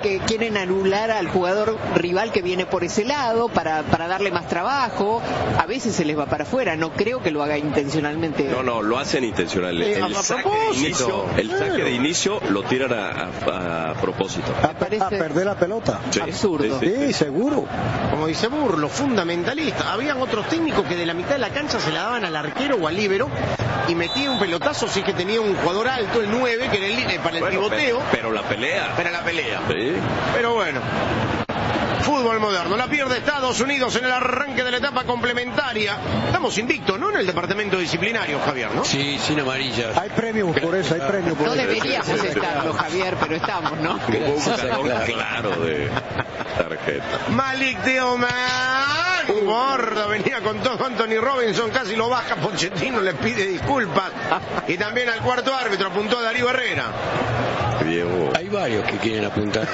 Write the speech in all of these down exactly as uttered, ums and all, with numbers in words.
que quieren anular al jugador rival que viene por ese lado para, para darle más trabajo. A veces se les va para afuera, no creo que lo haga intencionalmente. No, no, lo hacen intencionalmente. Eh, el, a saque de inicio, el saque de inicio lo tiran a, a, a propósito. A, a perder la pelota. Sí, absurdo. Sí, sí, sí, seguro. Como dice Burlo, fundamentalista. Habían otros técnicos que de la mitad de la cancha se la daban al arquero o al líbero y metía un pelotazo si es que tenía un jugador alto, el nueve, que era el líder para el bueno, pivoteo. Pero, pero la pelea. Para la pelea. Sí. Pero bueno. Fútbol moderno. La pierde Estados Unidos en el arranque de la etapa complementaria. Estamos invictos, ¿no? En el departamento disciplinario, Javier, ¿no? Sí, sin amarillas. Hay premios por eso, hay premios por No eso. deberíamos estarlo, Javier, pero estamos, ¿no? Hubo un cartón claro de tarjeta. Malik Tillman. Gordo, venía con todo Anthony Robinson, casi lo baja. Pochettino le pide disculpas. Y también al cuarto árbitro apuntó a Darío Herrera. Diego. Hay varios que quieren apuntar.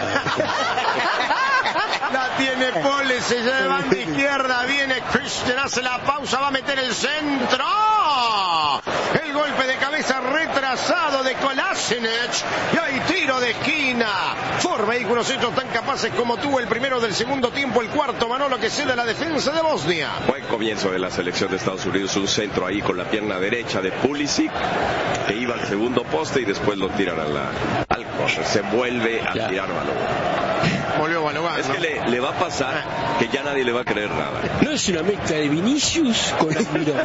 La tiene Pole, se lleva de izquierda, viene Christian, hace la pausa, va a meter el centro. El golpe de cabeza retrasado de Kolasinac y hay tiro de esquina. Por vehículos hechos tan capaces como tuvo el primero del segundo tiempo, el cuarto Manolo que cede a la defensa de Bosnia. Buen comienzo de la selección de Estados Unidos, un centro ahí con la pierna derecha de Pulisic que iba al segundo poste y después lo tiran a la, al corner. Se vuelve a ya. tirar balón. Volvió Balogan, es ¿no? que le, le va a pasar que ya nadie le va a creer nada. No es una mezcla de Vinicius con Almirón.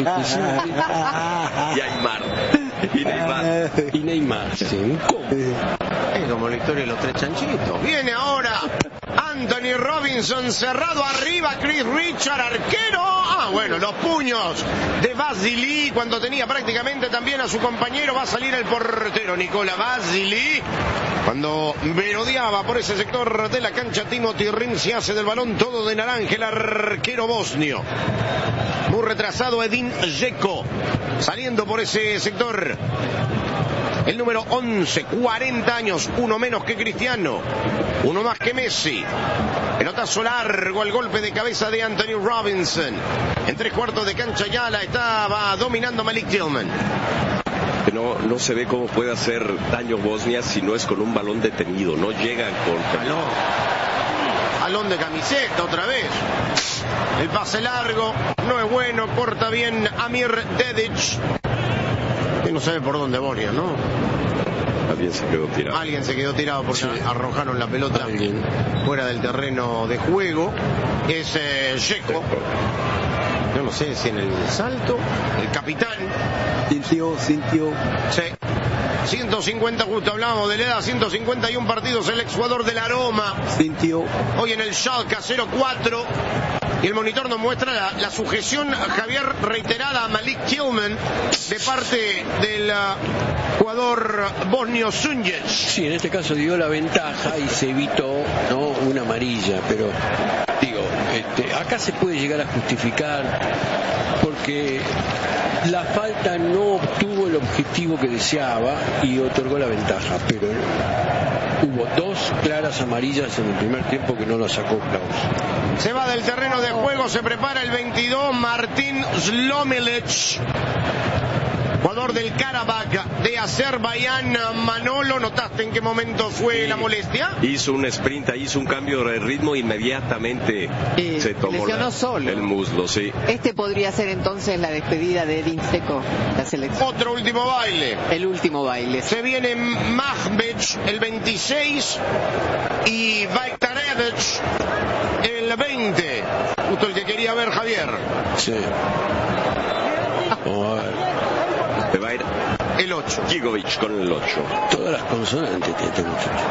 Y Aymar. Y Neymar. Y Neymar, sí. ¿Cómo? Es como la historia de los tres chanchitos. Viene ahora Anthony Robinson cerrado arriba, Chris Richard, arquero. Ah, bueno, los puños de Vasily cuando tenía prácticamente también a su compañero. Va a salir el portero Nicola Vasily. Cuando merodeaba por ese sector de la cancha, Timothy Rin se hace del balón todo de naranja, el arquero bosnio. Muy retrasado Edin Dzeko, saliendo por ese sector. El número once, cuarenta años, uno menos que Cristiano, uno más que Messi. Pelotazo largo, el golpe de cabeza de Anthony Robinson. En tres cuartos de cancha ya la estaba dominando Malik Tillman. No, no se ve cómo puede hacer daño Bosnia si no es con un balón detenido, no llegan con... Balón, balón de camiseta otra vez. El pase largo, no es bueno, corta bien Amir Dedic. Y no sabe por dónde Bosnia, ¿no? Alguien se quedó tirado. Alguien se quedó tirado porque sí. arrojaron la pelota Alguien. fuera del terreno de juego. Es eh, Dzeko. Yo no sé si en el salto, el capitán. Sintió, sintió. Sí. ciento cincuenta, justo hablábamos de la edad, ciento cincuenta y uno partidos el exjugador del Aroma. Sintió. Hoy en el Schalke cero cuatro. Y el monitor nos muestra la, la sujeción, Javier, reiterada a Malik Tillman de parte del uh, jugador bosnio Sunjic. Sí, en este caso dio la ventaja y se evitó, ¿no?, una amarilla, pero digo, este, acá se puede llegar a justificar porque la falta no obtuvo el objetivo que deseaba y otorgó la ventaja, pero hubo dos claras amarillas en el primer tiempo que no lo sacó Klaus. Se va del terreno de juego, se prepara el veintidós, Martín Slomilic, jugador del Karabakh de Azerbaiyán. Manolo, ¿notaste en qué momento fue sí. la molestia? Hizo un sprint, hizo un cambio de ritmo, inmediatamente eh, se tomó la, solo. el muslo, sí. Este podría ser entonces la despedida de Edin Dzeko, la selección. Otro último baile. El último baile. Se viene Mahmech, el veintiséis, y Vajtarevic, el veinte. Justo el que quería ver Javier. Sí. Vamos a ver. Se va a ir el ocho. Gigovic con el ocho. Todas las consonantes tiene este muchacho.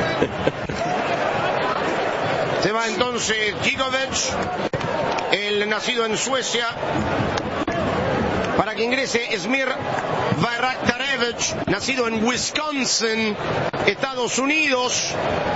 Se va entonces Gigovic, el nacido en Suecia, para que ingrese Esmir Vajtarevic, nacido en Wisconsin, Estados Unidos.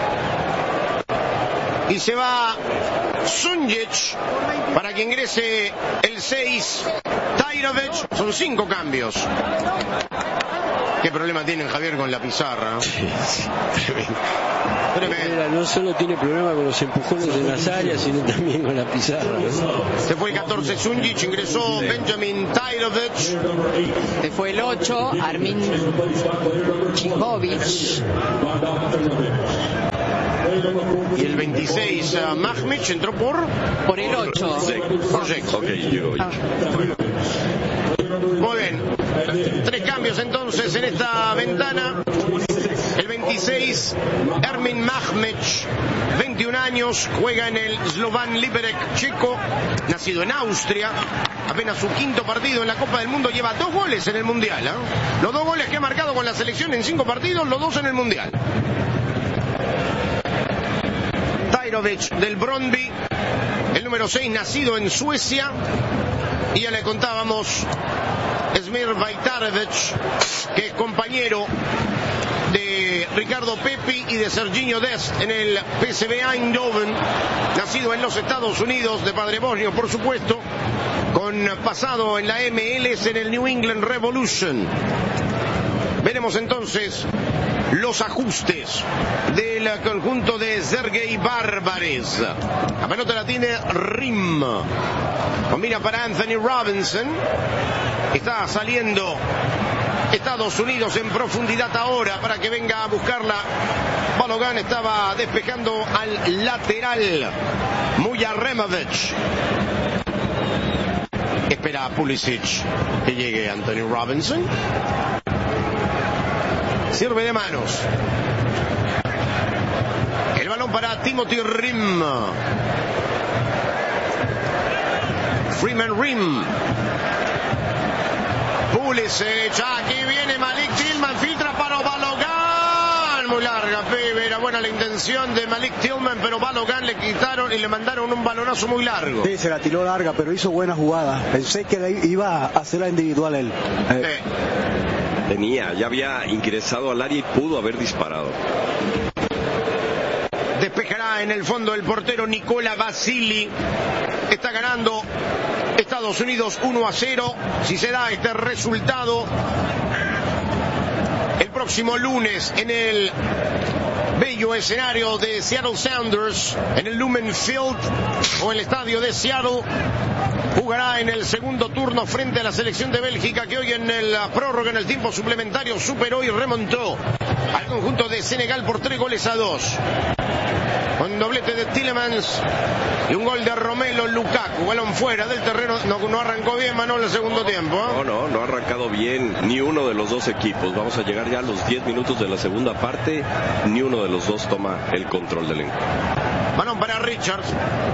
Y se va Sunjic para que ingrese el seis, Tajrovic. Son cinco cambios. ¿Qué problema tienen, Javier, con la pizarra? Sí, sí, tremendo. Tremendo. No solo tiene problema con los empujones en las áreas, sino también con la pizarra, ¿no? Se fue el catorce Sunjic, ingresó Benjamin Tajrovic. Se fue el ocho, Armin Chihovic. Y el veintiséis, uh, Mahmich entró por... Por el ocho. Por Zek. Ok, llegó. Ah. Muy bien. Tres cambios entonces en esta ventana. El veintiséis, Ermin Mahmich, veintiún años, juega en el Slovan Liberec checo, nacido en Austria. Apenas su quinto partido en la Copa del Mundo, lleva dos goles en el Mundial, ¿eh? Los dos goles que ha marcado con la selección en cinco partidos, los dos en el Mundial. Tajrovic del Brøndby, el número seis, nacido en Suecia. Y ya le contábamos, Esmir Vajtarevic, que es compañero de Ricardo Pepi y de Serginho Dest en el P S V Eindhoven, nacido en los Estados Unidos, de padre bosnio por supuesto, con pasado en la M L S en el New England Revolution. Veremos entonces los ajustes del conjunto de Sergei Barbares. La pelota la tiene Rim. Combina para Anthony Robinson. Está saliendo Estados Unidos en profundidad ahora para que venga a buscarla. Balogan estaba despejando al lateral Mujaremovic. Espera a Pulisic que llegue Anthony Robinson. Sirve de manos. El balón para Timothy Rim. Freeman Rim. Pulisic. Aquí viene Malik Tillman. Filtra para Balogan. Muy larga, pibe. Era buena la intención de Malik Tillman, pero Balogan le quitaron y le mandaron un balonazo muy largo. Sí, se la tiró larga, pero hizo buena jugada. Pensé que iba a hacer la individual él. Eh. Eh. Tenía, ya había ingresado al área y pudo haber disparado. Despejará en el fondo el portero Nicola Vasili. Está ganando Estados Unidos uno a cero. Si se da este resultado, el próximo lunes en el bello escenario de Seattle Sounders, en el Lumen Field o el estadio de Seattle, jugará en el segundo turno frente a la selección de Bélgica, que hoy en la prórroga, en el tiempo suplementario, superó y remontó al conjunto de Senegal por tres goles a dos. Con doblete de Tielemans y un gol de Romelu Lukaku. Balón fuera del terreno. No, no arrancó bien Manolo el segundo tiempo, ¿eh? No, no, no ha arrancado bien ni uno de los dos equipos. Vamos a llegar ya a los diez minutos de la segunda parte. Ni uno de los dos toma el control del encuentro. Balón para Richards.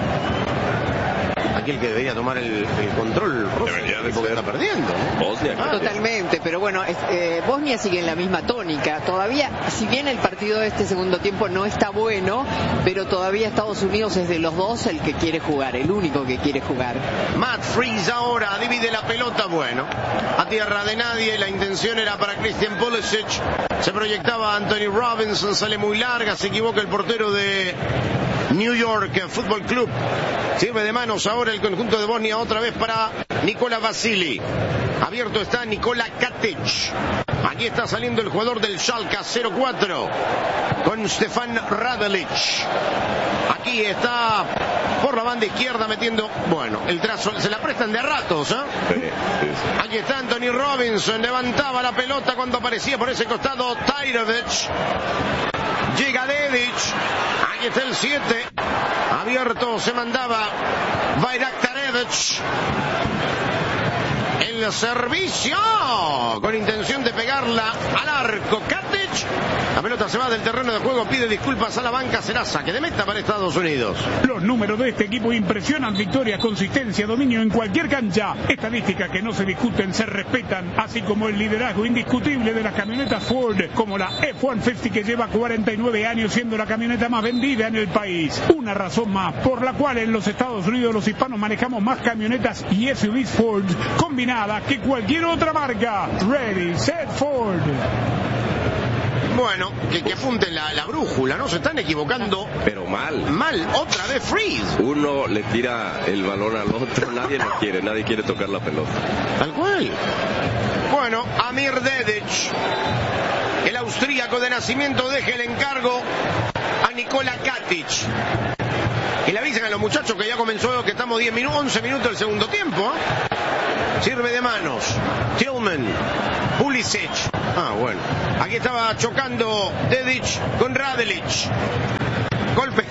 Aquí el que debería tomar el, el control, debería de porque ser está perdiendo, ¿no? Bosnia. Ah, totalmente, pero bueno, es, eh, Bosnia sigue en la misma tónica. Todavía, si bien el partido de este segundo tiempo no está bueno, pero todavía Estados Unidos es de los dos el que quiere jugar, el único que quiere jugar. Matt Freeze ahora divide la pelota, bueno, a tierra de nadie. La intención era para Christian Pulisic. Se proyectaba Anthony Robinson, sale muy larga, se equivoca el portero de New York Football Club. Sirve de manos ahora el conjunto de Bosnia, otra vez para Nicola Vasili. Abierto está Nikola Katic. Aquí está saliendo el jugador del Schalke cero cuatro con Stefan Radelic. Aquí está por la banda izquierda metiendo, bueno, el trazo, se la prestan de a ratos, ¿eh? Sí, sí, sí. Aquí está Anthony Robinson, levantaba la pelota cuando aparecía por ese costado Tajrovic. Llega Dedic. Aquí está el siete. Abierto se mandaba Vajtarevic. El servicio con intención de pegarla al arco. Katic. La pelota se va del terreno de juego, pide disculpas a la banca, será saque de meta para Estados Unidos. Los números de este equipo impresionan: victorias, consistencia, dominio en cualquier cancha. Estadísticas que no se discuten, se respetan, así como el liderazgo indiscutible de las camionetas Ford, como la F ciento cincuenta, que lleva cuarenta y nueve años siendo la camioneta más vendida en el país. Una razón más por la cual en los Estados Unidos los hispanos manejamos más camionetas y S U Vs Ford combinadas que cualquier otra marca. Ready, set, Ford. Bueno, que, que apunten la, la brújula, ¿no? Se están equivocando. Pero mal. Mal, otra vez Freeze. Uno le tira el balón al otro, nadie lo quiere, nadie quiere tocar la pelota. Tal cual. Bueno, Amir Dedic, el austríaco de nacimiento, deja el encargo a Nikola Katic. Y le avisan a los muchachos que ya comenzó, que estamos diez minutos, once minutos del segundo tiempo, ¿eh? Sirve de manos. Tillman, Pulisic. Ah, bueno. Aquí estaba chocando Dedic con Radelic. Golpe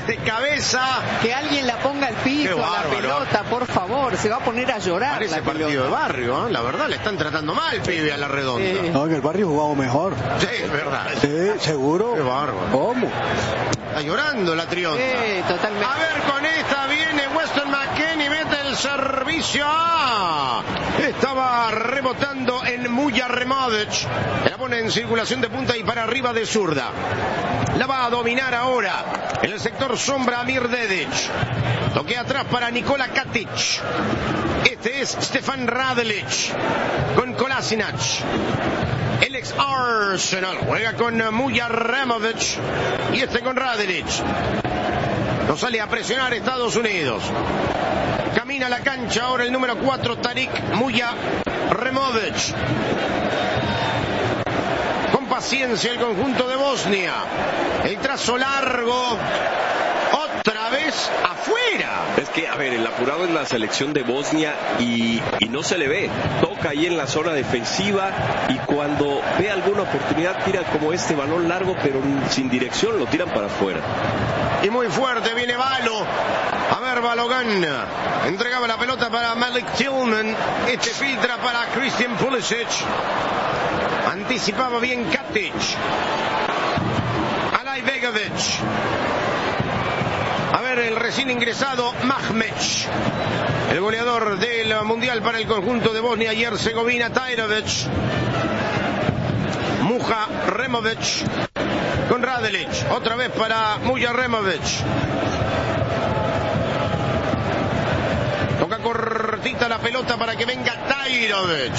de cabeza. Que alguien la ponga al piso a la pelota, por favor, se va a poner a llorar. Parece partido de barrio, ¿eh? La verdad, le están tratando mal, pibe, a la redonda. Sí. No, en el barrio jugamos mejor. Sí, es verdad. Sí, seguro. Qué bárbaro. ¿Cómo? Está llorando la trionda. Sí, totalmente. A ver, con esta viene Weston McKennie, mete el servicio. ¡Ah! Estaba rebotando en Muja Removic. La pone en circulación de punta y para arriba de zurda. La va a dominar ahora en el sector sombra Amir Dedic. Toque atrás para Nikola Katic. Este es Stefan Radelic con Kolasinac. El ex Arsenal juega con Muja Removic y este con Radelic. No sale a presionar Estados Unidos. Camina la cancha ahora el número cuatro, Tarik Muja Removic. Con paciencia el conjunto de Bosnia. El trazo largo. Otra vez afuera. Es que, a ver, el apurado es la selección de Bosnia y, y no se le ve. Toca ahí en la zona defensiva y cuando ve alguna oportunidad tira como este balón largo, pero sin dirección, lo tiran para afuera. Y muy fuerte viene Balo. A ver, Balogan entregaba la pelota para Malik Tillman. Este filtra para Christian Pulisic. Anticipaba bien Katic. Alay Begovic. A ver, el recién ingresado Mahmech, el goleador del Mundial para el conjunto de Bosnia y Herzegovina, Tajrovic. Muja Removic con Radelic, otra vez para Muja Removic. Toca cortita la pelota para que venga Tajrovic.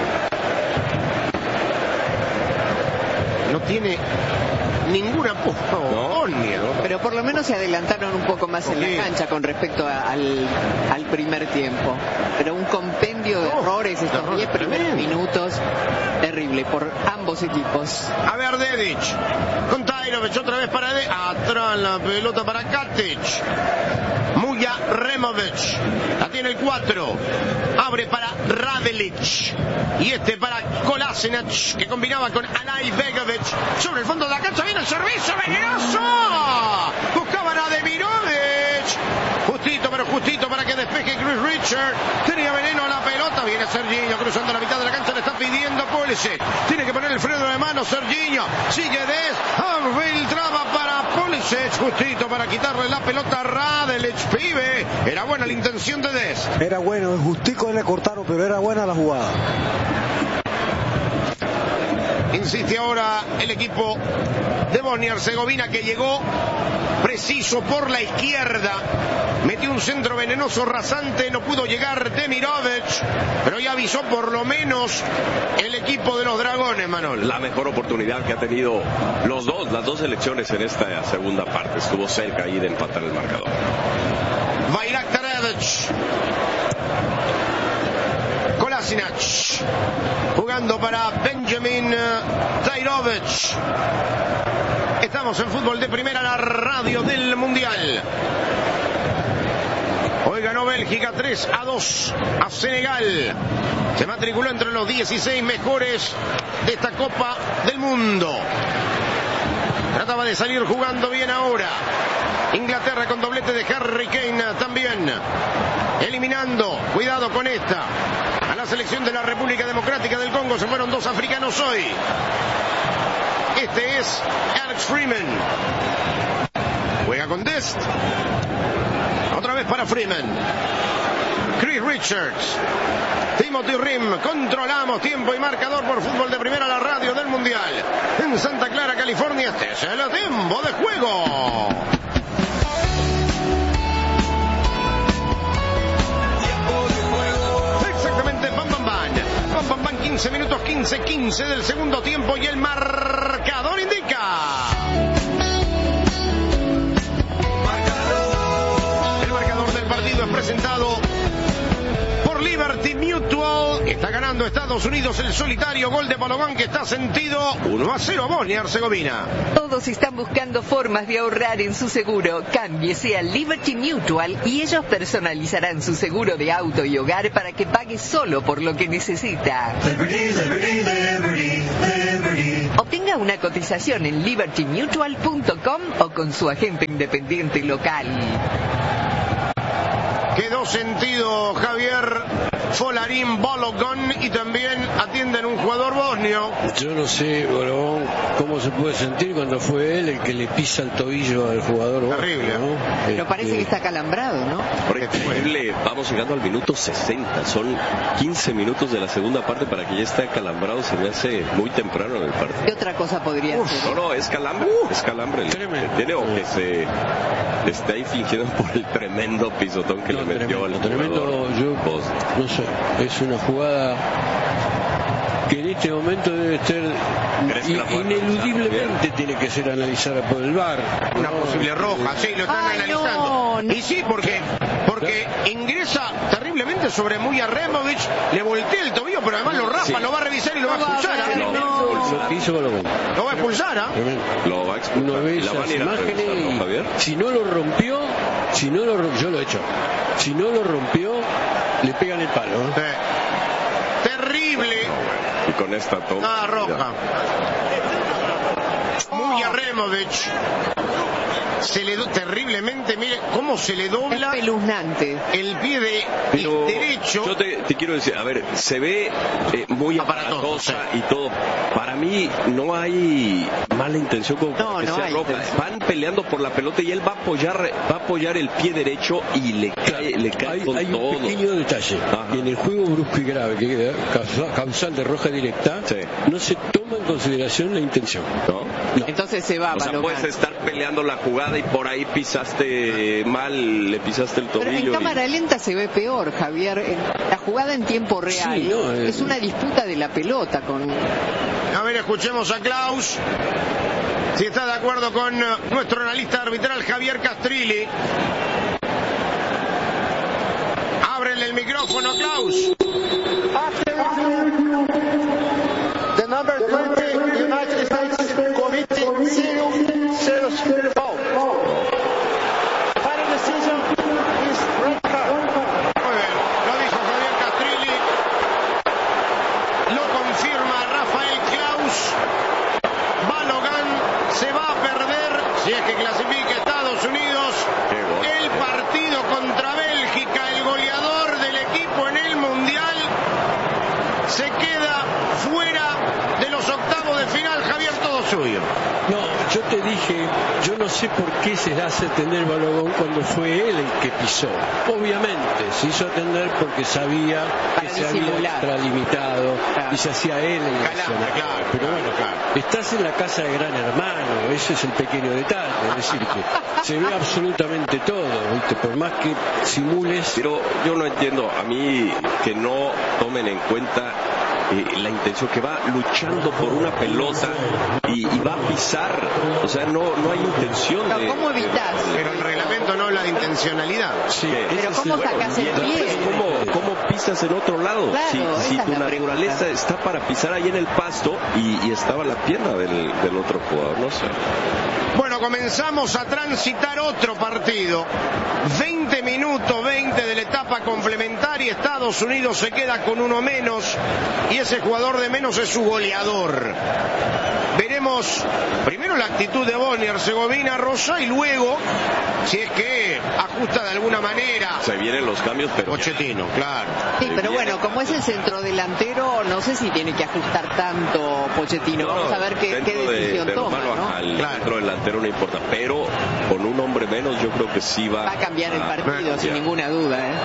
No tiene ninguna Bosnia. Pero por lo menos se adelantaron un poco más en la cancha con respecto a, al, al primer tiempo. Pero un compendio de errores estos diez primeros minutos, terrible por ambos equipos. A ver, Dedic con Tajrovic, otra vez para Dedic. Atrás la pelota para Katic. Muja Removic, la tiene el cuatro. Abre para Radelic. Y este para Kolasinac, que combinaba con Alay Begovic. Sobre el fondo de la cancha viene el servicio venenoso. Buscaban a Demirovic. Justito, pero justito para que despeje Chris Richard. Tenía veneno a la pelota. Viene Serginho cruzando la mitad de la cancha. Le está pidiendo Pulisic. Tiene que poner el freno de mano Serginho. Sigue Des. Filtraba para Pulisic. Justito para quitarle la pelota a Radelic. Pibe. Era buena la intención de Des. Era bueno. Justico le cortaron, pero era buena la jugada. Insiste ahora el equipo de Bosnia-Herzegovina, que llegó preciso por la izquierda. Metió un centro venenoso rasante, no pudo llegar Demirovic, pero ya avisó por lo menos el equipo de los Dragones, Manol. La mejor oportunidad que ha tenido los dos, las dos selecciones en esta segunda parte. Estuvo cerca ahí de empatar el marcador. Bayraktar Edic. Kolasinac jugando para Benjamin Tajrovic. Estamos en Fútbol de Primera, la radio del Mundial. Hoy ganó Bélgica tres a dos a Senegal. Se matriculó entre los dieciséis mejores de esta Copa del Mundo. Trataba de salir jugando bien ahora. Inglaterra con doblete de Harry Kane también. Eliminando, cuidado con esta, a la selección de la República Democrática del Congo. Se fueron dos africanos hoy. Este es Alex Freeman. Juega con Dest. Otra vez para Freeman. Chris Richards. Timothy Rim. Controlamos tiempo y marcador por Fútbol de Primera, la radio del Mundial. En Santa Clara, California. Este es el tiempo de juego. Exactamente, bam, bam, bam. Bam, bam, bam, quince minutos, quince quince del segundo tiempo y el marcador indica. El marcador del partido es presentado por Liberty Mutual. Está ganando Estados Unidos el solitario gol de Balogan, que está sentido uno a cero a Bosnia-Herzegovina. Todos están buscando buscando formas de ahorrar en su seguro, cámbiese a Liberty Mutual y ellos personalizarán su seguro de auto y hogar para que pague solo por lo que necesita. Liberty, Liberty, Liberty, Liberty. Obtenga una cotización en liberty mutual punto com o con su agente independiente local. Quedó sentido Javier Folarín Balogun y también atienden un jugador bosnio. Yo no sé, Balogun, cómo se puede sentir cuando fue él el que le pisa el tobillo al jugador bosnio. Terrible, ¿no? Pero parece que está calambrado, ¿no? Por increíble, vamos llegando al minuto sesenta. Son quince minutos de la segunda parte para que ya esté acalambrado. Se me hace muy temprano en el partido. ¿Qué otra cosa podría Uf, ser? no, no, es calambre. Uh, es calambre. Tremendo. Tiene o que se está ahí fingiendo por el tremendo pisotón que No, le metió tremendo, al tremendo, jugador. yo Vos. no sé, es una jugada que en este momento debe ser ¿Crees que la puede ineludiblemente tiene que ser analizada por el V A R. Una No, posible roja, sí, lo están Ay, analizando. no, no. Y sí, porque porque ingresa terriblemente sobre Mujaremovic, le voltea el tobillo, pero además lo raspa, Sí. lo va a revisar y lo va a No va a expulsar. ver, ¿ah? no. Lo que hizo Balogun. Lo va a expulsar, ¿ah? Tremendo. Lo va a expulsar. Uno ve Y la van a esas ir a imágenes revisar, ¿no, Javier? y si no lo rompió, si no lo rompió, yo lo he hecho. Si no lo rompió, le pegan el palo. ¿eh? Sí. Terrible. Y con esta toma. Nada roja. Mujaremovic se le do terriblemente, mire cómo se le Es dobla peluznante. el pie de Pero derecho. yo te, te quiero decir, a ver, se ve eh, muy Aparatoso, aparatosa y todo. Para mí no hay mala intención como No, que no sea hay roja. intención. Van peleando por la pelota y él va a apoyar, va a apoyar el pie derecho y le cae, le cae Hay, con hay todo. un pequeño detalle. Ajá. En el juego brusco y grave, que es causa- causal de roja directa, Sí. no se toma en consideración la intención. ¿No? No. Entonces se va O sea, Balogun. puedes estar peleando la jugada y por ahí pisaste mal, le pisaste el Pero en tobillo. y- cámara lenta se ve peor, Javier. En- La jugada en tiempo real Sí, no, eh. es una disputa de la pelota con A ver, escuchemos a Klaus. Si está de acuerdo con eh, nuestro analista arbitral Javier Castrilli. Ábrele el micrófono, Klaus. The number twenty United States committed serious, serious foul. Final decision is red card. Muy bien, lo dijo Javier Castrilli. Lo confirma Rafael Klaus. Balogun se va a perder, si es que clasifica Estados Unidos, Qué gol. el partido contra Bélgica. El goleador del equipo en el Mundial se queda fuera de los octavos de final. Javier, todo suyo. No, yo te dije, yo no sé por qué se hace atender Balogun cuando fue él el que pisó. Obviamente, se hizo atender porque sabía Para que se había disimular. extralimitado Claro. y se hacía él el Calambre, lesionado. claro, Pero claro, bueno, claro. estás en la casa de Gran Hermano, ese es el pequeño detalle, es decir, que se ve absolutamente todo, ¿viste? Por más que simules. Pero yo no entiendo, a mí que no tomen en cuenta eh, la intención, que va luchando por una pelota y, y va a pisar, o sea, no, no hay intención No, de... ¿cómo evitas? Pero el reglamento no habla de intencionalidad. Sí, Pero Pero ese ¿cómo es el- sacas el Y entonces, pie? ¿cómo, ¿cómo pisas en otro lado? Claro, si esa si es tu la naturaleza pregunta. está para pisar ahí en el pasto y, y estaba la pierna del, del otro jugador, no sé. Bueno, comenzamos a transitar otro partido. veinte minutos, veinte de la etapa complementaria. Estados Unidos se queda con uno menos y ese jugador de menos es su goleador. Veremos primero la actitud de Bosnia Herzegovina, Rosa, y luego si es que ajusta de alguna manera. Se vienen los cambios, pero... Pochettino, claro. Sí, pero Viene- bueno, como es el centrodelantero, no sé si tiene que ajustar tanto Pochettino. No, Vamos a ver qué, qué dentro de- decisión de toma, Romano ¿no? al Claro. centro delantero no importa, pero con un hombre menos yo creo que sí va, Va a cambiar el a- partido, cambiar. sin ninguna duda, ¿eh?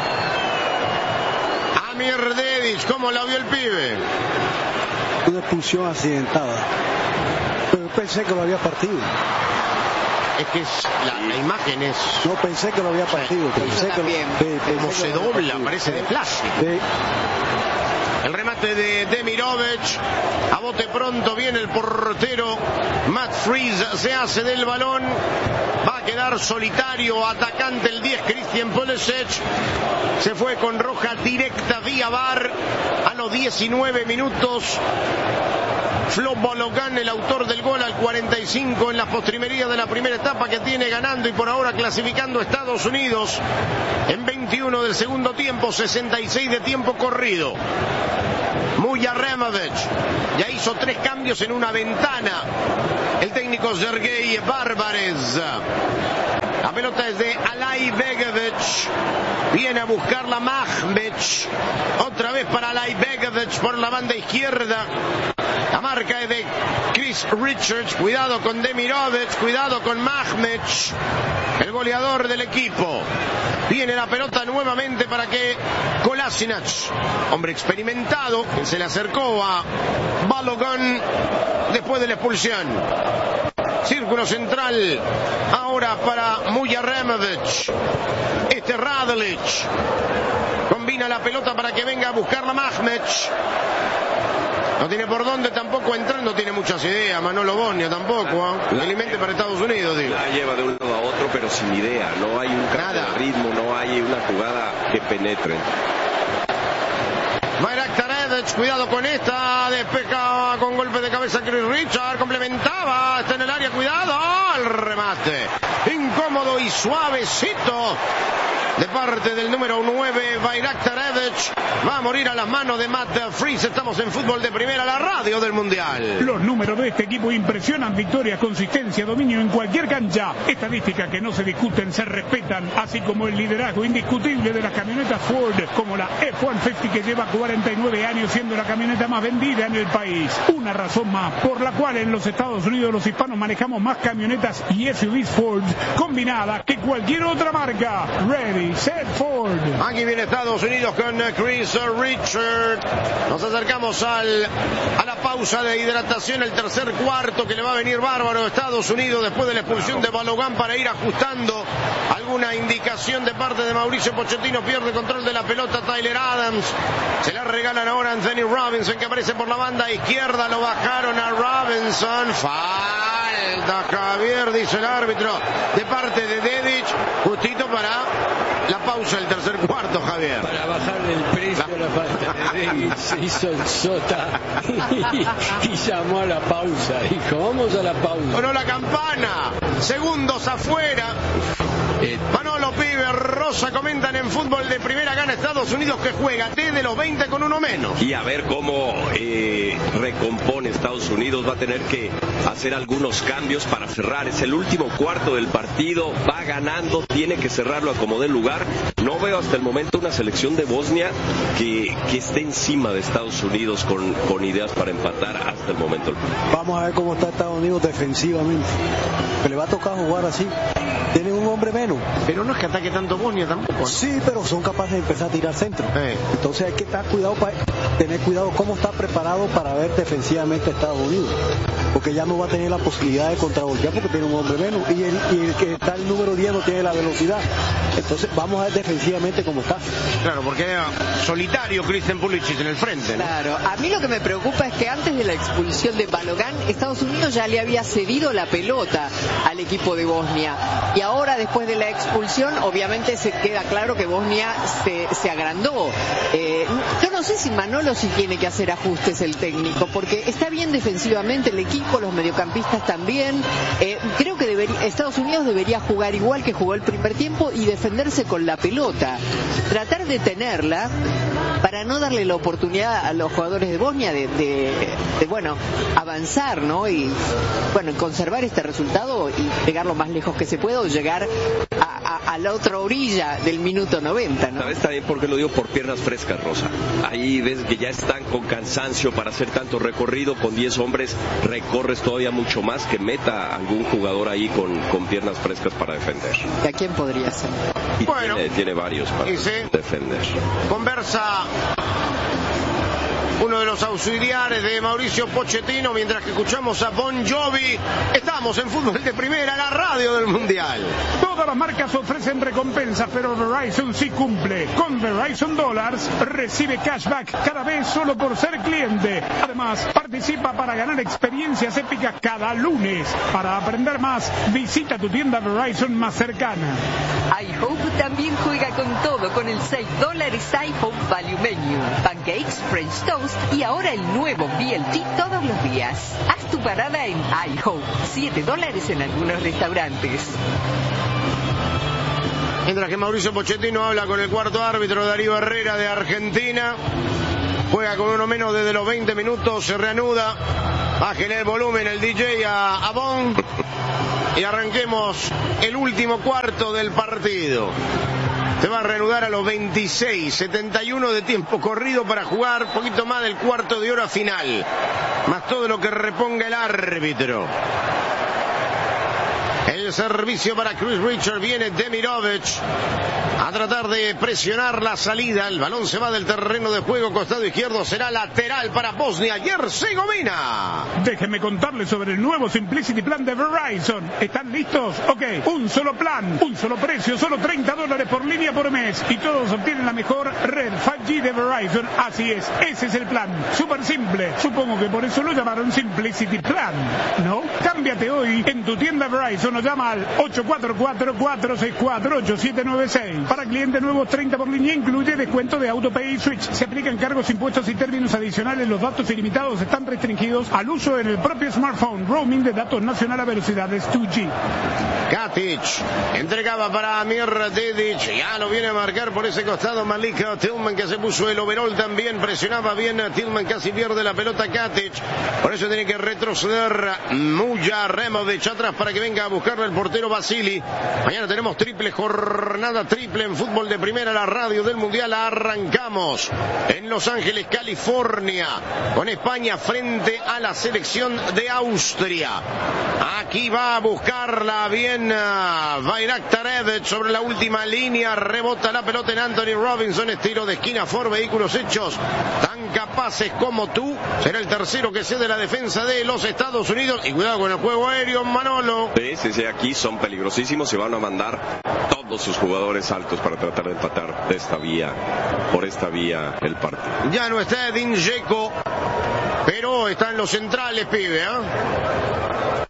Amir Dedic, ¿cómo la vio el pibe? Una expulsión accidentada. Pero pensé que lo había partido. Es que es, la, la imagen es No pensé que lo había partido. Pensé que, también. sí, pensé como que se lo había dobla, partido. parece de plástico. Sí. El remate de Demirovic. A bote pronto viene el portero. Matt Freeze se hace del balón. Va a quedar solitario. Atacante el diez, Christian Pulisic. Se fue con roja directa vía V A R. A los diecinueve minutos Flo Balogan, el autor del gol al cuarenta y cinco en la postrimería de la primera etapa, que tiene ganando y por ahora clasificando a Estados Unidos en veintiuno del segundo tiempo, sesenta y seis de tiempo corrido. Mujaremovic ya hizo tres cambios en una ventana. El técnico Sergei Barbares. La pelota es de Alay Begovic. Viene a buscarla Mahmech. Otra vez para Alay Begovic por la banda izquierda. La marca es de Chris Richards. Cuidado con Demirovic. Cuidado con Mahmech, el goleador del equipo. Viene la pelota nuevamente para que Kolasinac, hombre experimentado, que se le acercó a Balogun después de la expulsión. Círculo central ahora para Mujaremovic. Este Radlic combina la pelota para que venga a buscarla Mahmech. No tiene por dónde tampoco entrar, no tiene muchas ideas Manolo Bosnia tampoco, ¿eh? Felizmente para Estados Unidos, digo. La lleva de un lado a otro, pero sin idea. No hay un cambio de ritmo, no hay una jugada que penetre. Bayraktarevic, cuidado con esta, despeja con golpe de cabeza Chris Richard, complementaba, está en el área, cuidado, el remate, incómodo y suavecito de parte del número nueve, Bayraktarevic, va a morir a las manos de Matt Freese. Estamos en Fútbol de Primera, la radio del Mundial. Los números de este equipo impresionan: victorias, consistencia, dominio en cualquier cancha, estadísticas que no se discuten, se respetan, así como el liderazgo indiscutible de las camionetas Ford, como la F ciento cincuenta, que lleva cuarenta y nueve años siendo la camioneta más vendida en el país. Una razón más por la cual en los Estados Unidos los hispanos manejamos más camionetas y S U Vs Ford combinadas que cualquier otra marca. Ready, set, Ford. Aquí viene Estados Unidos con Chris Richard. Nos acercamos al, a la pausa de hidratación, el tercer cuarto, que le va a venir bárbaro a Estados Unidos después de la expulsión de Balogun, para ir ajustando alguna indicación de parte de Mauricio Pochettino. Pierde control de la pelota Tyler Adams. Se la regalan ahora a Anthony Robinson, que aparece por la banda izquierda. Lo bajaron a Robinson. Falta, Javier, dice el árbitro, de parte de Dedic. Justito para la pausa del tercer cuarto, Javier. Para bajarle el precio a la falta de David, se hizo el sota y, y llamó a la pausa. Dijo, vamos a la pausa. Sonó la campana. Segundos afuera. Eh, Manolo, Pibe, Rosa comentan en Fútbol de Primera. Gana Estados Unidos, que juega desde los veinte con uno menos. Y a ver cómo eh, recompone Estados Unidos. Va a tener que hacer algunos cambios para cerrar. Es el último cuarto del partido. Va ganando, tiene que cerrarlo a como dé lugar. No veo hasta el momento una selección de Bosnia que, que esté encima de Estados Unidos con, con ideas para empatar hasta el momento. Vamos a ver cómo está Estados Unidos defensivamente. Que le va a tocar jugar así. Tienen un hombre menos. Pero no es que ataque tanto Bosnia tampoco, ¿no? Sí, pero son capaces de empezar a tirar centro. Eh. Entonces hay que estar cuidado para tener cuidado cómo está preparado para ver defensivamente a Estados Unidos. Porque ya no va a tener la posibilidad de contravoltear porque tiene un hombre menos. Y el, y el que está el número diez no tiene la velocidad. Entonces vamos a ver defensivamente cómo está. Claro, porque era solitario Christian Pulisic en el frente, ¿no? Claro, a mí lo que me preocupa es que antes de la expulsión de Balogun, Estados Unidos ya le había cedido la pelota al equipo de Bosnia. Y ahora, después de la expulsión, obviamente se queda claro que Bosnia se, se agrandó. Eh, yo no sé si Manolo sí tiene que hacer ajustes el técnico, porque está bien defensivamente el equipo, los mediocampistas también. Eh, creo que debería, Estados Unidos debería jugar igual que jugó el primer tiempo y defenderse con la pelota. Tratar de tenerla para no darle la oportunidad a los jugadores de Bosnia de, de, de bueno, avanzar, ¿no? Y, bueno, conservar este resultado y llegar lo más lejos que se pueda o llegar a, a, a la otra orilla del minuto noventa, ¿no? ¿Sabes también por qué lo digo? Por piernas frescas, Rosa. Ahí ves que ya están con cansancio para hacer tanto recorrido. Con diez hombres recorres todavía mucho más, que meta algún jugador ahí con, con piernas frescas para defender. ¿Y a quién podría ser? Y bueno, tiene, tiene varios para sí, defender. Conversa uno de los auxiliares de Mauricio Pochettino mientras que escuchamos a Bon Jovi. Estamos en Fútbol de Primera, la radio del Mundial. Todas las marcas ofrecen recompensas, pero Verizon sí cumple. Con Verizon Dollars recibe cashback cada vez solo por ser cliente. Además, participa para ganar experiencias épicas cada lunes. Para aprender más, visita tu tienda Verizon más cercana. iHope también juega con todo con el seis dólares iHope Value Menu. Pancakes, French Toast y ahora el nuevo B L T todos los días. Haz tu parada en iHope. siete dólares en algunos restaurantes. Mientras que Mauricio Pochettino habla con el cuarto árbitro Darío Herrera de Argentina. Juega con uno menos desde los veinte minutos, se reanuda. Bájenle el volumen el D J a, a Bon y arranquemos el último cuarto del partido. Se va a reanudar a los veintiséis, setenta y uno de tiempo corrido para jugar, poquito más del cuarto de hora final, más todo lo que reponga el árbitro. El servicio para Chris Richard, viene Demirovic a tratar de presionar la salida. El balón se va del terreno de juego, costado izquierdo, será lateral para Bosnia y Herzegovina. Déjenme contarles sobre el nuevo Simplicity Plan de Verizon. ¿Están listos? Ok, un solo plan, un solo precio, solo treinta dólares por línea por mes. Y todos obtienen la mejor red cinco G de Verizon. Así es, ese es el plan. Súper simple. Supongo que por eso lo llamaron Simplicity Plan, ¿no? Cámbiate hoy en tu tienda Verizon o llama al ocho cuatro cuatro, cuatro seis cuatro, ocho siete nueve seis. Para clientes nuevos, treinta por línea, incluye descuento de AutoPay y Switch. Se aplican cargos, impuestos y términos adicionales. Los datos ilimitados están restringidos al uso en el propio smartphone. Roaming de datos nacional a velocidades dos G. Katic entregaba para Amir Dedic. Ya lo viene a marcar por ese costado Malika Tillman, que se puso el overall también. Presionaba bien a Tillman, casi pierde la pelota Katic. Por eso tiene que retroceder Muja Removic atrás para que venga a buscarle el portero Basili. Mañana tenemos triple jornada, triple en fútbol de primera, la radio del Mundial. Arrancamos en Los Ángeles, California, con España frente a la selección de Austria. Aquí va a buscarla bien uh, Bayraktarevic sobre la última línea, rebota la pelota en Anthony Robinson, estilo de esquina, for vehículos hechos tan capaces como tú. Será el tercero que cede la defensa de los Estados Unidos. Y cuidado con el juego aéreo, Manolo. Sí, sí, sí, aquí son peligrosísimos, se van a mandar todos sus jugadores altos para tratar de empatar de esta vía, por esta vía el partido. Ya no está Edin Dzeko, pero están los centrales, pibe, ¿eh?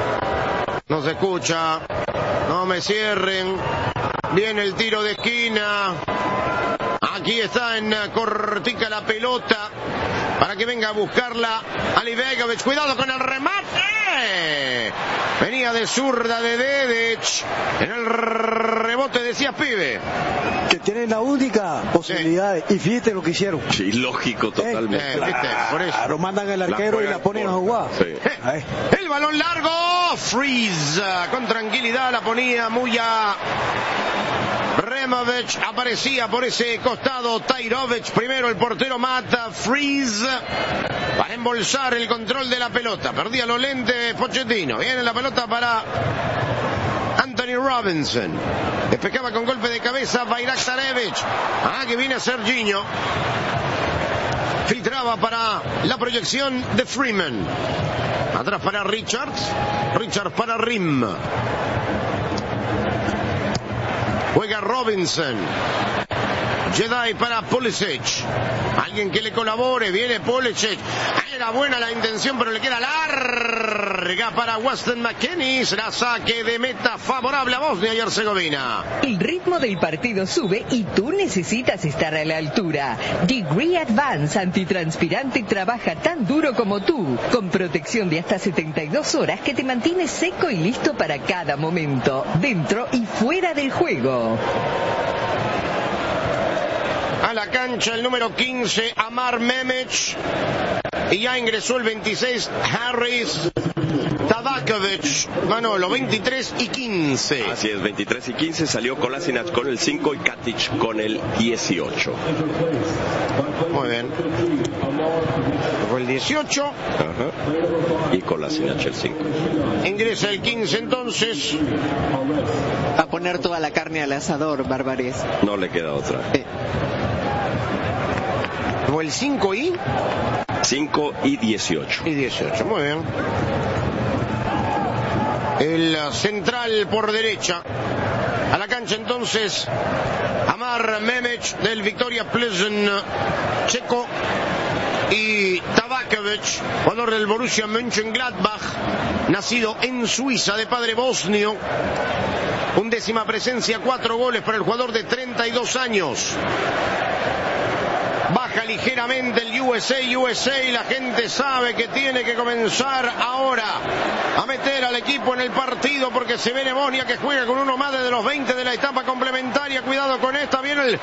No se escucha, no me cierren. Viene el tiro de esquina. Aquí está en cortica la pelota para que venga a buscarla Alibegovic. Cuidado con el remate. Venía de zurda de Dedic. En el rebote decía pibe. Que tienen la única posibilidad. Sí. Y fíjate lo que hicieron. Sí, lógico, totalmente. Eh, ¿viste? Por eso. Lo mandan al arquero la y la ponen por... a jugar. Sí. Eh, el balón largo. Freeze. Con tranquilidad la ponía Muja Removic. Aparecía por ese costado Tajrovic. Primero el portero mata. Freeze para embolsar el control de la pelota. Perdía los lentes Pochettino. Viene la pelota para Anthony Robinson. Despejaba con golpe de cabeza Bayraktarevic. Ah, que viene a Serginho. Filtraba para la proyección de Freeman. Atrás para Richards. Richards para Rim. Juega Robinson. Jedi para Pulisic. Alguien que le colabore. Viene Pulisic. Era buena la intención, pero le queda larga para Weston McKennie. Será saque de meta favorable a Bosnia y Herzegovina. El ritmo del partido sube y tú necesitas estar a la altura. Degree Advance antitranspirante trabaja tan duro como tú, con protección de hasta setenta y dos horas que te mantiene seco y listo para cada momento, dentro y fuera del juego. A la cancha el número quince, Amar Memic. Y ya ingresó el veintiséis, Harris Tabakovic. Manolo, veintitrés y quince. Así es, veintitrés y quince. Salió Kolasinac con el cinco y Katic con el dieciocho. Muy bien. Fue el dieciocho. Ajá. Y Kolasinac el cinco. Ingresa el quince entonces. A poner toda la carne al asador, Barbarés. No le queda otra. Eh. Fue el cinco y... cinco y dieciocho. Y dieciocho, muy bien. El central por derecha, A la cancha entonces Amar Memic del Victoria Plzeň checo y Tabakovic, jugador del Borussia Mönchengladbach, nacido en Suiza de padre bosnio. Undécima presencia, cuatro goles para el jugador de treinta y dos años. Baja ligeramente el U S A, U S A, la gente sabe que tiene que comenzar ahora a meter al equipo en el partido porque se viene Bosnia que juega con uno más desde los veinte de la etapa complementaria. Cuidado con esta, viene el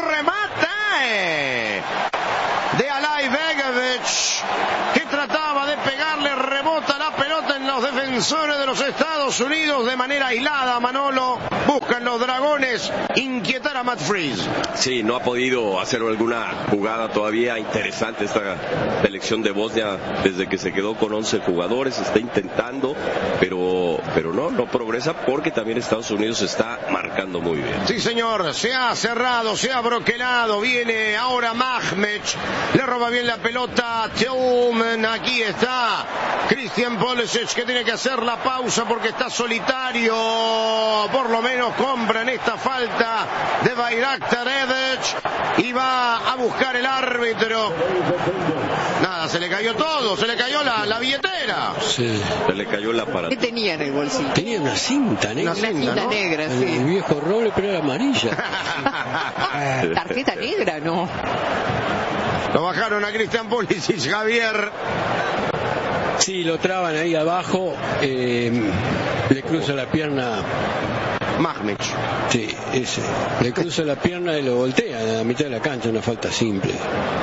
remate de Alay Begovic, que trataba de pegarle, rebota la pelota en los defensores de los Estados Unidos de manera aislada. Manolo, buscan los dragones inquietar a Matt Freeze. Sí, no ha podido hacer alguna jugada todavía interesante esta selección de Bosnia desde que se quedó con once jugadores. Está intentando, pero, pero no, no progresa porque también Estados Unidos está marcando muy bien. Sí, señor, se ha cerrado, se ha broquelado. Viene ahora Mahmech, le roba bien la pelota a Tillman. Aquí está Christian Pulisic, que tiene que hacer la pausa porque está solitario. Por lo menos compran esta falta de Bayraktar Edic y va a buscar el árbitro. Nada, se le cayó todo, se le cayó la, la billetera. Sí. Se le cayó la aparato. ¿Qué tenía en el bolsillo? Tenía una cinta negra. Una cinta, ¿no? negra, El, sí. el viejo roble, pero era amarilla. Tarjeta negra, no. Lo bajaron a Christian Pulisic, Javier. Sí, lo traban ahí abajo, eh, le cruza la pierna. Mahmech. Sí, ese. Le cruza la pierna y lo voltea a la mitad de la cancha, una falta simple.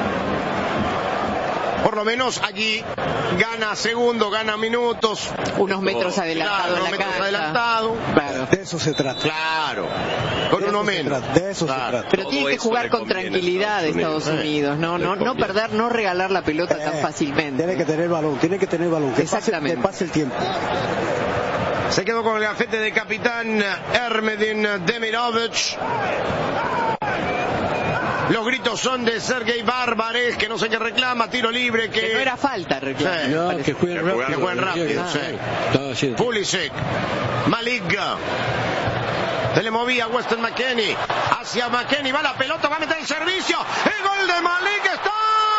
Por lo menos allí gana segundo, gana minutos. Unos metros adelantado Claro, en la unos metros cancha. adelantado. Claro. De eso se trata. Claro, con De uno eso se menos. trata, De eso Claro. se trata. Pero Todo tiene que esto jugar le con conviene a tranquilidad de Estados Estados Unidos. Unidos, no, Le no, no conviene. perder, no regalar la pelota tan Eh, fácilmente. Tiene que tener balón, tiene que tener balón. Que pase, Exactamente. que pase el tiempo. Se quedó con el gafete de capitán Ermedin Demirovic. Los gritos son de Sergei Barbares, que no sé qué reclama, tiro libre, que... Que no era falta, reclamo. Sí. No, parece. que jueguen Que rápido. jueguen rápido, Ah, sí. estaba haciendo- Pulisic, Malik, se le movía Weston McKennie, hacia McKennie, va la pelota, va a meter el servicio, el gol de Malik está...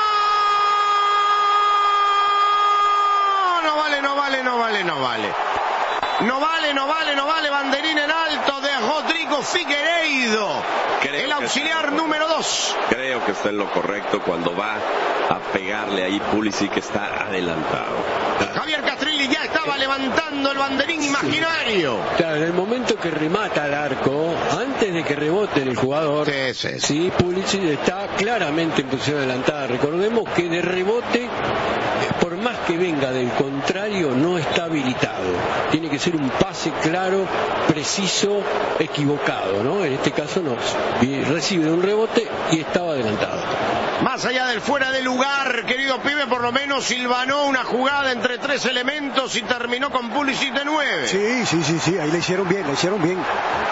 No vale, no vale, no vale, no vale. No vale, no vale, no vale, banderín en alto de Rodrigo Figueiredo, Creo el que auxiliar está- número dos. Creo que está en lo correcto cuando va a pegarle ahí Pulisic, que está adelantado. Javier Castrilli ya estaba levantando el banderín imaginario. Claro, en el momento que remata al arco, antes de que rebote el jugador, Sí, sí, sí. sí, Pulisic está claramente en posición adelantada. Recordemos que de rebote, eh, por más que venga del contrario, no está habilitado. Tiene que ser un pase claro, preciso, equivocado, ¿no? En este caso no. Y recibe un rebote y estaba adelantado. Más allá del fuera de lugar, querido pibe, por lo menos silvanó una jugada entre tres elementos y terminó con Pulisic de nueve. Sí, sí, sí, sí, ahí le hicieron bien, le hicieron bien.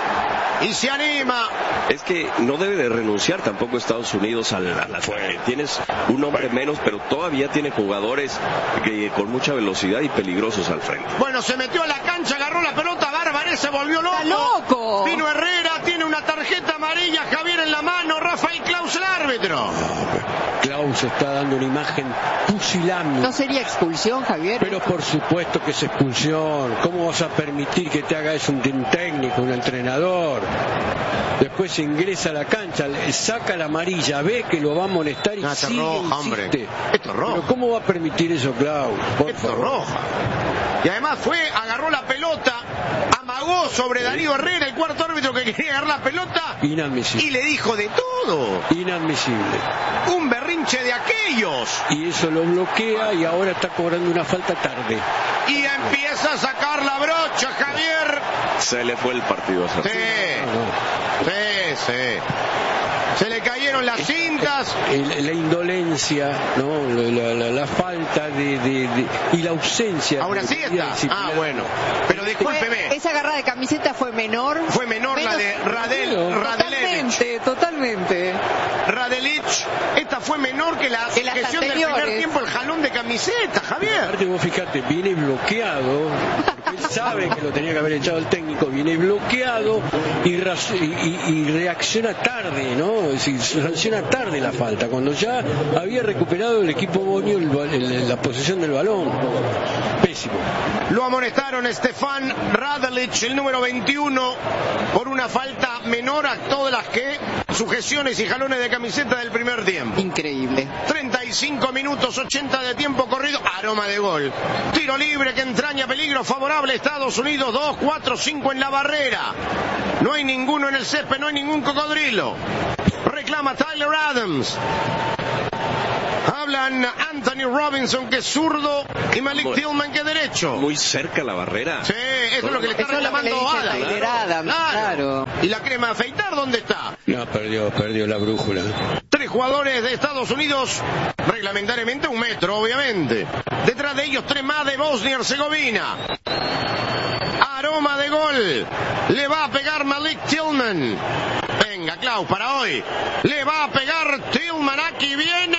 Y se anima. Es que no debe de renunciar tampoco Estados Unidos al, al ataque. Tienes un hombre menos, pero todavía tiene jugadores que, con mucha velocidad y peligrosos al frente. Bueno, se metió a la cancha, agarró la pelota, Bárbares se volvió loco. ¡Está loco! Vino Herrera, tiene una tarjeta amarilla, Javier en la mano, Rafael Klaus el árbitro. Klaus está dando una imagen pusilánime. ¿No sería expulsión, Javier? Pero por supuesto que es expulsión. ¿Cómo vas a permitir que te haga eso un técnico, un entrenador? Después se ingresa a la cancha, le saca la amarilla, ve que lo va a molestar y No, esto es sigue, roja, hombre. insiste. Esto es roja. Pero ¿cómo va a permitir eso, Klaus? Por Esto es favor. roja. Y además fue, agarró la pelota, amagó sobre Darío Herrera, el cuarto árbitro que quería agarrar la pelota, y Inadmisible. le dijo de todo. Inadmisible. Un berrinche de aquellos. Y eso lo bloquea y ahora está cobrando una falta tarde. Y empieza a sacar la brocha, Javier. Se le fue el partido a Sí, Sartori. No, sí, sí. Se le cayeron las cintas. El- la indolencia, ¿no? la, la- la falta de, de- de- y la ausencia. Ahora de sí autoridad está. disciplinar. Ah, bueno. Pero Fue- discúlpeme. esa agarrada de camiseta fue menor. Fue menor la Menos- de Radel, Radelevich. Totalmente, totalmente. Radelich, esta fue menor que la Que las ejecución del primer anteriores. tiempo, el jalón de camiseta. camiseta, Javier. Aparte vos fíjate, viene bloqueado, porque él sabe que lo tenía que haber echado el técnico, viene bloqueado y, y, y reacciona tarde, ¿no? Es decir, sanciona tarde la falta, cuando ya había recuperado el equipo bosnio el, el, la posesión del balón. Pésimo. Lo amonestaron Stefan Radelic, el número veintiuno, por una falta menor a todas las que sujeciones y jalones de camiseta del primer tiempo. Increíble. treinta y cinco minutos, ochenta de tiempo corrido, aroma de gol. Tiro libre que entraña peligro favorable Estados Unidos, dos, cuatro, cinco en la barrera. No hay ninguno en el césped, no hay ningún cocodrilo. Reclama Tyler Adams. Hablan Anthony Robinson, que es zurdo, y Malik Tillman, que es derecho. Muy cerca la barrera. Sí, eso es lo que le está reclamando Adams. Adams. Adams, claro. ¿Y la crema de afeitar dónde está? No, perdió, perdió la brújula. Tres jugadores de Estados Unidos, reglamentariamente un metro, obviamente. Detrás de ellos tres más de Bosnia y Herzegovina. Aroma de gol. Le va a pegar Malik Tillman. Venga, Klaus, para hoy. Le va a pegar Tillman. Aquí viene.